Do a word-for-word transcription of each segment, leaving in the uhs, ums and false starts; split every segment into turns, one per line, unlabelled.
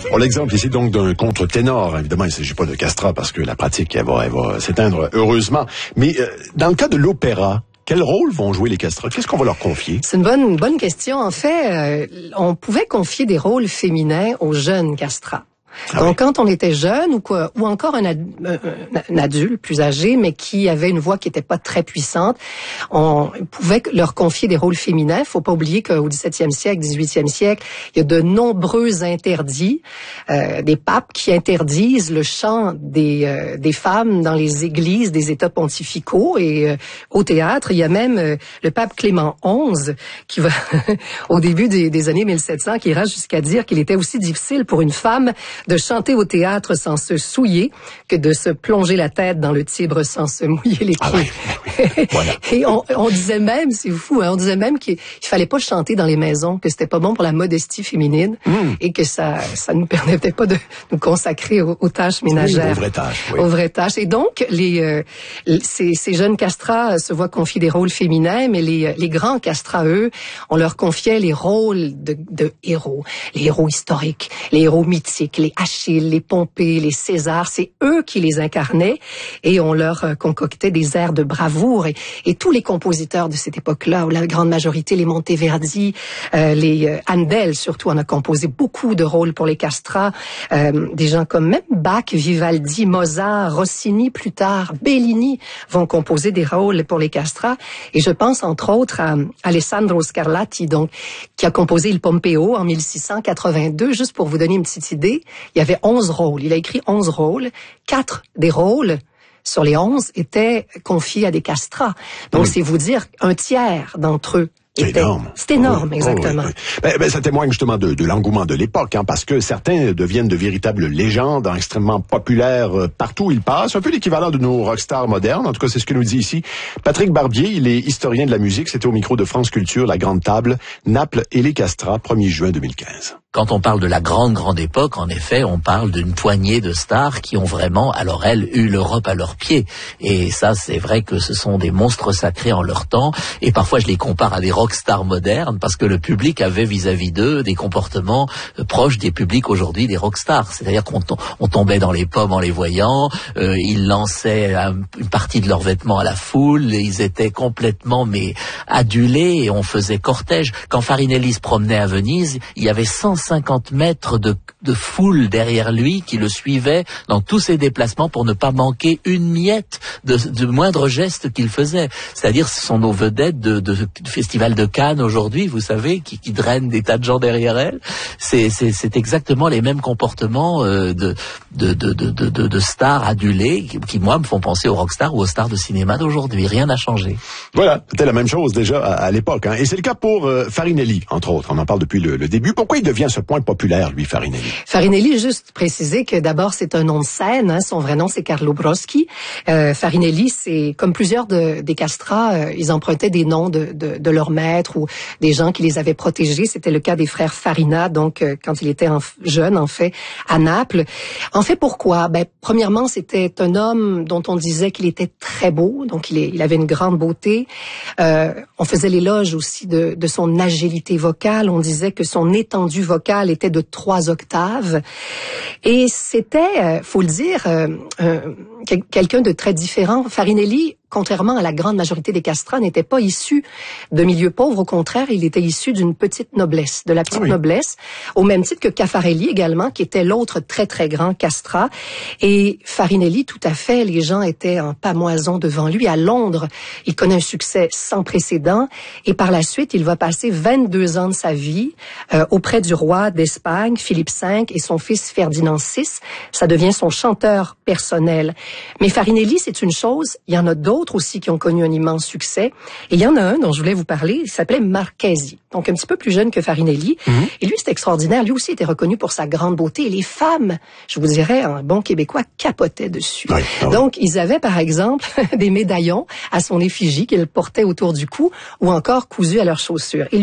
On l'exemple ici donc d'un contre-ténor. Évidemment, il ne s'agit pas de castrat parce que la pratique, elle va, elle va s'éteindre heureusement. Mais euh, dans le cas de l'opéra, quel rôle vont jouer les castrats? Qu'est-ce qu'on va leur confier?
C'est une bonne, une bonne question. En fait, euh, on pouvait confier des rôles féminins aux jeunes castrats.
Ah
Donc,
oui.
quand on était jeune ou quoi, ou encore un, ad, un adulte plus âgé, mais qui avait une voix qui n'était pas très puissante, on pouvait leur confier des rôles féminins. Faut pas oublier qu'au dix-septième siècle, dix-huitième siècle, il y a de nombreux interdits, euh, des papes qui interdisent le chant des, euh, des femmes dans les églises des États pontificaux et euh, au théâtre. Il y a même euh, le pape Clément onze qui va, au début des, des années mille sept cents, qui ira jusqu'à dire qu'il était aussi difficile pour une femme de chanter au théâtre sans se souiller que de se plonger la tête dans le Tibre sans se mouiller les pieds.
Ah oui, oui. Voilà.
Et on, on disait même, c'est fou, hein, on disait même qu'il fallait pas chanter dans les maisons, que c'était pas bon pour la modestie féminine mm. et que ça ça nous permettait pas de nous consacrer aux, aux tâches ménagères.
Oui, aux vraies tâches. Oui.
Aux vraies tâches. Et donc, les, euh, ces, ces jeunes castrats se voient confier des rôles féminins, mais les, les grands castrats, eux, on leur confiait les rôles de, de héros, les héros historiques, les héros mythiques, les Achille, les Pompée, les César, c'est eux qui les incarnaient et on leur euh, concoctait des airs de bravoure et, et tous les compositeurs de cette époque-là, la grande majorité, les Monteverdi, euh, les euh, Handel surtout, on a composé beaucoup de rôles pour les castrats, euh, des gens comme même Bach, Vivaldi, Mozart, Rossini plus tard, Bellini vont composer des rôles pour les castrats et je pense entre autres à Alessandro Scarlatti, donc qui a composé Il Pompeo en mille six cent quatre-vingt-deux, juste pour vous donner une petite idée. Il y avait onze rôles. Il a écrit onze rôles. Quatre des rôles sur les onze étaient confiés à des castrats. Donc, oui. C'est vous dire un tiers d'entre eux.
C'est énorme.
C'est énorme,
oh,
exactement.
Oh, oui, oui. Ben, ben, ça témoigne justement de, de l'engouement de l'époque, hein, parce que certains deviennent de véritables légendes, hein, extrêmement populaires euh, partout où ils passent. Un peu l'équivalent de nos rockstars modernes. En tout cas, c'est ce que nous dit ici Patrick Barbier. Il est historien de la musique. C'était au micro de France Culture, La Grande Table, Naples et les Castrats, premier juin deux mille quinze.
Quand on parle de la grande, grande époque, en effet, on parle d'une poignée de stars qui ont vraiment, alors elles, eu l'Europe à leurs pieds. Et ça, c'est vrai que ce sont des monstres sacrés en leur temps. Et parfois, je les compare à des rockstars modernes parce que le public avait vis-à-vis d'eux des comportements euh, proches des publics aujourd'hui des rockstars. C'est-à-dire qu'on to- on tombait dans les pommes en les voyant, euh, ils lançaient un, une partie de leurs vêtements à la foule, ils étaient complètement mais adulés et on faisait cortège. Quand Farinelli se promenait à Venise, il y avait cent cinquante mètres de, de foule derrière lui qui le suivait dans tous ses déplacements pour ne pas manquer une miette de, de moindre geste qu'il faisait. C'est-à-dire, ce sont nos vedettes de, de, du Festival de Cannes aujourd'hui, vous savez, qui, qui drainent des tas de gens derrière elles. C'est, c'est, c'est exactement les mêmes comportements euh, de, de, de, de, de, de stars adulées qui, qui, moi, me font penser aux rockstars ou aux stars de cinéma d'aujourd'hui. Rien n'a changé.
Voilà, c'était la même chose déjà à, à l'époque. Hein. Et c'est le cas pour euh, Farinelli, entre autres. On en parle depuis le, le début. Pourquoi il devient ce point populaire, lui, Farinelli?
Farinelli, juste préciser que d'abord, c'est un nom de scène. Hein, son vrai nom, c'est Carlo Broschi. Euh, Farinelli, c'est comme plusieurs de, des castrats, euh, ils empruntaient des noms de, de, de leurs maîtres ou des gens qui les avaient protégés. C'était le cas des frères Farina, donc euh, quand il était en, jeune, en fait, à Naples. En fait, pourquoi? Ben, premièrement, c'était un homme dont on disait qu'il était très beau, donc il, est, il avait une grande beauté. Euh, on faisait l'éloge aussi de, de son agilité vocale. On disait que son étendue vocale était de trois octaves. Et c'était, euh, faut le dire, euh, euh, quelqu'un de très différent. Farinelli, contrairement à la grande majorité des castrats, n'était pas issu de milieux pauvres. Au contraire, il était issu d'une petite noblesse, de la petite oui. noblesse, au même titre que Caffarelli également, qui était l'autre très, très grand castrat. Et Farinelli, tout à fait, les gens étaient en pamoison devant lui. À Londres, il connaît un succès sans précédent. Et par la suite, il va passer vingt-deux ans de sa vie euh, auprès du roi d'Espagne, Philippe cinq, et son fils Ferdinand six. Ça devient son chanteur personnel. Mais Farinelli, c'est une chose, il y en a d'autres aussi qui ont connu un immense succès. Et il y en a un dont je voulais vous parler, il s'appelait Marchesi, donc un petit peu plus jeune que Farinelli. Mm-hmm. Et lui, c'était extraordinaire. Lui aussi était reconnu pour sa grande beauté. Et les femmes, je vous dirais, un bon Québécois, capotaient dessus. Oui, oui. Donc, ils avaient, par exemple, des médaillons à son effigie qu'ils portaient autour du cou ou encore cousus à leurs chaussures. Et lui,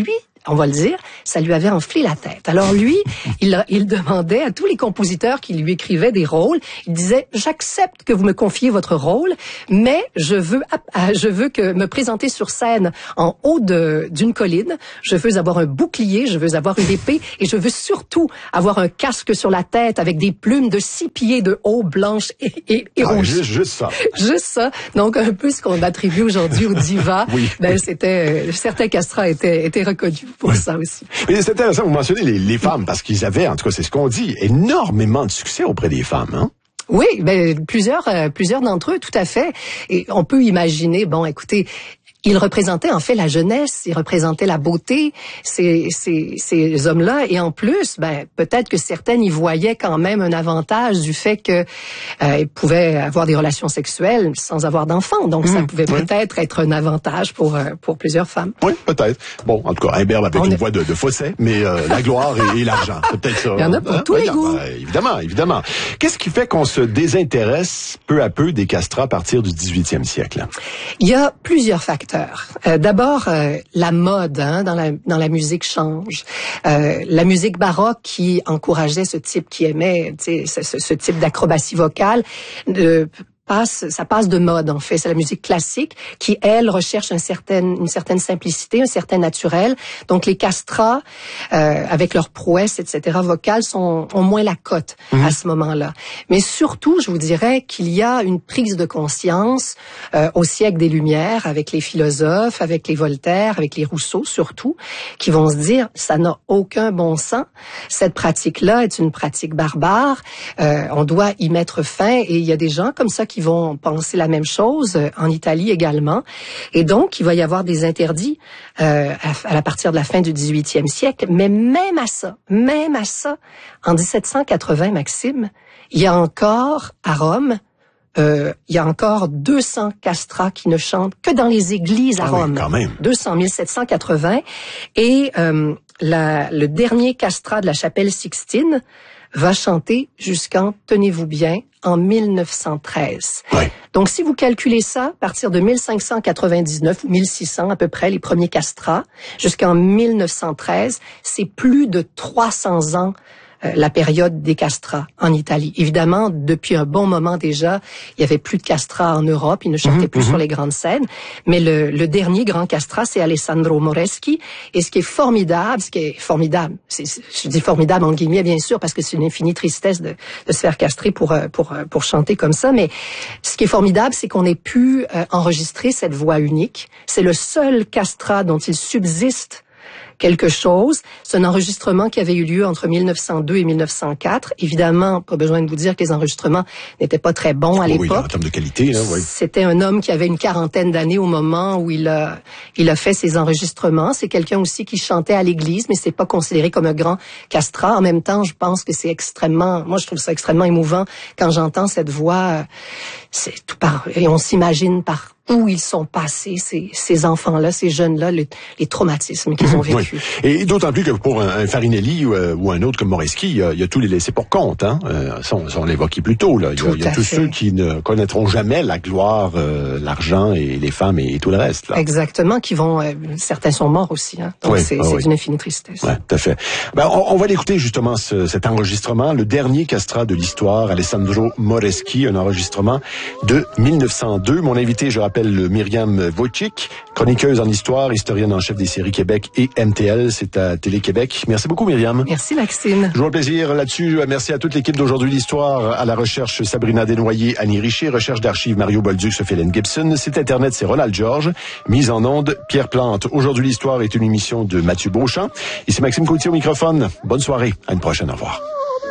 on va le dire, ça lui avait enflé la tête. Alors lui, il, il demandait à tous les compositeurs qui lui écrivaient des rôles, il disait, j'accepte que vous me confiez votre rôle, mais je veux, je veux que me présenter sur scène en haut de, d'une colline, je veux avoir un bouclier, je veux avoir une épée, et je veux surtout avoir un casque sur la tête avec des plumes de six pieds de haut, blanches et, et, et
ah,
rouges.
Juste, juste ça.
Juste ça. Donc, un peu ce qu'on attribue aujourd'hui aux divas.
Oui,
ben,
oui.
c'était, euh, certains castrats étaient, étaient reconnus pour oui. ça aussi.
Mais c'est intéressant, vous mentionnez les, les femmes, parce qu'ils avaient, en tout cas, c'est ce qu'on dit, énormément de succès auprès des femmes, hein?
Oui, ben, plusieurs, euh, plusieurs d'entre eux, tout à fait. Et on peut imaginer, bon, écoutez, ils représentaient en fait la jeunesse, ils représentaient la beauté, ces, ces, ces hommes-là. Et en plus, ben peut-être que certaines y voyaient quand même un avantage du fait que euh, ils pouvaient avoir des relations sexuelles sans avoir d'enfants. Donc mmh, ça pouvait oui. peut-être être un avantage pour euh, pour plusieurs femmes.
Oui, peut-être. Bon, en tout cas, Imberbe avec On une est... voix de, de fausset, mais euh, la gloire et, et l'argent, c'est peut-être ça.
Il y en a pour hein? tous
ben,
les goûts.
Ben, évidemment, évidemment. Qu'est-ce qui fait qu'on se désintéresse peu à peu des castrats à partir du dix-huitième siècle?
Il y a plusieurs facteurs. Euh, d'abord, euh, la mode hein, dans la dans la musique change. Euh, la musique baroque qui encourageait ce type, qui aimait ce, ce, ce type d'acrobatie vocale, euh, passe, ça passe de mode en fait. C'est la musique classique qui, elle, recherche un certain, une certaine simplicité, un certain naturel. Donc les castrats, euh, avec leur prouesse, et cetera, vocales, sont, ont moins la cote mmh. à ce moment-là. Mais surtout, je vous dirais qu'il y a une prise de conscience euh, au siècle des Lumières, avec les philosophes, avec les Voltaire, avec les Rousseau surtout, qui vont se dire, ça n'a aucun bon sens. Cette pratique-là est une pratique barbare. Euh, on doit y mettre fin. Et il y a des gens comme ça qui qui vont penser la même chose, en Italie également. Et donc, il va y avoir des interdits euh, à, à partir de la fin du dix-huitième siècle. Mais même à ça, même à ça, en dix-sept cent quatre-vingts, Maxime, il y a encore, à Rome, euh, il y a encore deux cents castrats qui ne chantent que dans les églises à
ah
Rome.
Oui, quand même.
deux cents, mille sept cent quatre-vingts. Et euh, la, le dernier castrat de la chapelle Sixtine va chanter jusqu'en, tenez-vous bien, en mille neuf cent treize.
Oui.
Donc, si vous calculez ça, à partir de mille cinq cent quatre-vingt-dix-neuf ou mille six cents à peu près, les premiers castrats, jusqu'en mille neuf cent treize, c'est plus de trois cents ans euh, la période des castrats en Italie. Évidemment, depuis un bon moment déjà, il y avait plus de castrats en Europe, ils ne chantaient mmh, plus mmh. sur les grandes scènes, mais le, le dernier grand castrat, c'est Alessandro Moreschi, et ce qui est formidable, ce qui est formidable, c'est, je dis formidable en guillemets bien sûr, parce que c'est une infinie tristesse de, de se faire castrer pour, pour, pour chanter comme ça, mais ce qui est formidable, c'est qu'on ait pu euh, enregistrer cette voix unique. C'est le seul castrat dont il subsiste quelque chose. C'est un enregistrement qui avait eu lieu entre mille neuf cent deux et mille neuf cent quatre. Évidemment, pas besoin de vous dire que les enregistrements n'étaient pas très bons à
oh
l'époque.
Oui, en termes de qualité, là, oui.
C'était un homme qui avait une quarantaine d'années au moment où il a, il a fait ses enregistrements. C'est quelqu'un aussi qui chantait à l'église, mais c'est pas considéré comme un grand castrat. En même temps, je pense que c'est extrêmement, moi je trouve ça extrêmement émouvant quand j'entends cette voix. C'est tout par, et on s'imagine par où ils sont passés, ces, ces enfants-là, ces jeunes-là, les, les traumatismes qu'ils ont vécus.
Oui. Et d'autant plus que pour un, un Farinelli ou, euh, ou un autre comme Moreschi, il y a, il y a tous les laissés pour compte. Hein? Euh, ça, on, ça, on l'évoquait plus tôt. Là. Il y a, il y a tous fait. Ceux qui ne connaîtront jamais la gloire, euh, l'argent et les femmes et, et tout le reste. Là.
Exactement, qui vont... Euh, certains sont morts aussi. Hein? Donc
oui,
c'est,
ah,
c'est
oui.
d'une infinie tristesse.
Ouais, tout à fait. Ben, on, on va l'écouter justement, ce, cet enregistrement, le dernier castrat de l'histoire, Alessandro Moreschi, un enregistrement de mille neuf cent deux. Mon invité, je rappelle, Myriam Wojcik, chroniqueuse en histoire, historienne en chef des séries Québec et M T L, c'est à Télé-Québec. Merci beaucoup, Myriam.
Merci, Maxime.
Je vous plaisir là-dessus. Merci à toute l'équipe d'Aujourd'hui l'Histoire, à la recherche Sabrina Desnoyers, Annie Richer, recherche d'archives Mario Bolduc, Sophie-Hélène Gibson, site Internet, c'est Ronald Georges, mise en onde, Pierre Plante. Aujourd'hui l'Histoire est une émission de Mathieu Beauchamp. Ici Maxime Coutier au microphone. Bonne soirée. À une prochaine. Au revoir.